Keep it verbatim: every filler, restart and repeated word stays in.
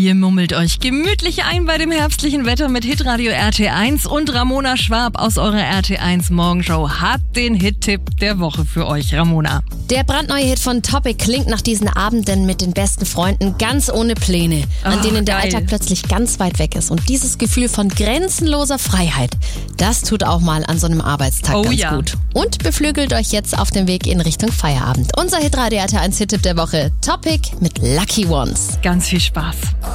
Ihr mummelt euch gemütlich ein bei dem herbstlichen Wetter mit Hitradio R T eins und Ramona Schwab aus eurer R T eins Morgenshow hat den Hit-Tipp der Woche für euch. Ramona. Der brandneue Hit von Topic klingt nach diesen Abenden mit den besten Freunden ganz ohne Pläne, an Oh, denen der geil. Alltag plötzlich ganz weit weg ist. Und dieses Gefühl von grenzenloser Freiheit, das tut auch mal an so einem Arbeitstag Oh, ganz ja. gut. Und beflügelt euch jetzt auf dem Weg in Richtung Feierabend. Unser Hitradio R T eins Hit-Tipp der Woche, Topic mit Lucky Ones. Ganz viel Spaß.